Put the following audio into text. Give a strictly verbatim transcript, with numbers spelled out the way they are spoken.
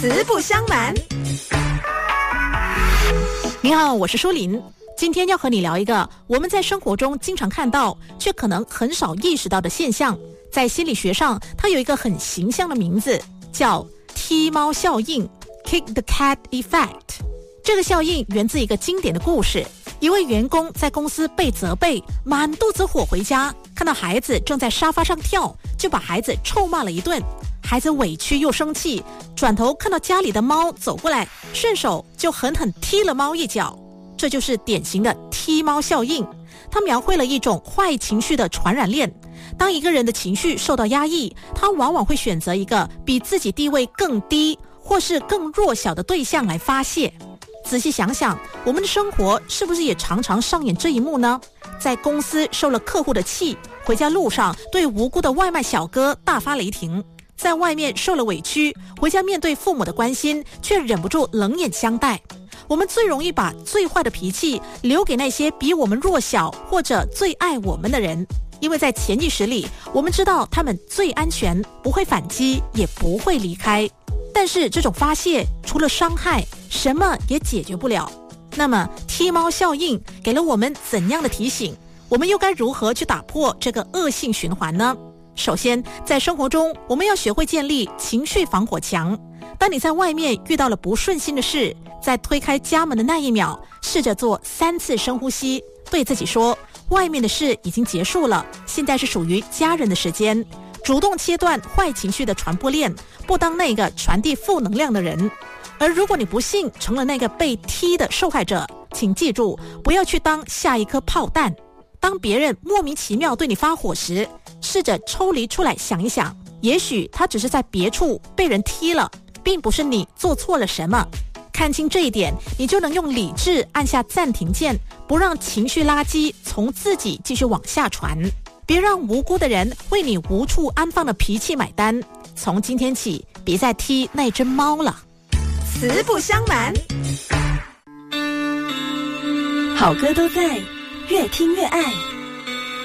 实不相瞒。 你好，我是舒琳。今天要和你聊一个我们在生活中经常看到却可能很少意识到的现象。在心理学上，它有一个很形象的名字，叫踢猫效应 Kick the Cat Effect。 这个效应源自一个经典的故事。一位员工在公司被责备，满肚子火回家，看到孩子正在沙发上跳，就把孩子臭骂了一顿。孩子委屈又生气，转头看到家里的猫走过来，顺手就狠狠踢了猫一脚。这就是典型的踢猫效应。它描绘了一种坏情绪的传染链。当一个人的情绪受到压抑，他往往会选择一个比自己地位更低或是更弱小的对象来发泄。仔细想想，我们的生活是不是也常常上演这一幕呢？在公司受了客户的气，回家路上对无辜的外卖小哥大发雷霆；在外面受了委屈，回家面对父母的关心，却忍不住冷眼相待。我们最容易把最坏的脾气留给那些比我们弱小或者最爱我们的人，因为在潜意识里，我们知道他们最安全，不会反击，也不会离开。但是这种发泄除了伤害，什么也解决不了。那么踢猫效应给了我们怎样的提醒？我们又该如何去打破这个恶性循环呢？首先，在生活中，我们要学会建立情绪防火墙。当你在外面遇到了不顺心的事，在推开家门的那一秒，试着做三次深呼吸，对自己说，外面的事已经结束了，现在是属于家人的时间。主动切断坏情绪的传播链，不当那个传递负能量的人。而如果你不幸成了那个被踢的受害者，请记住，不要去当下一颗炮弹。当别人莫名其妙对你发火时，试着抽离出来想一想，也许他只是在别处被人踢了，并不是你做错了什么。看清这一点，你就能用理智按下暂停键，不让情绪垃圾从自己继续往下传。别让无辜的人为你无处安放的脾气买单。从今天起，别再踢那只猫了。 实不相瞒， 好歌都在，越听越爱。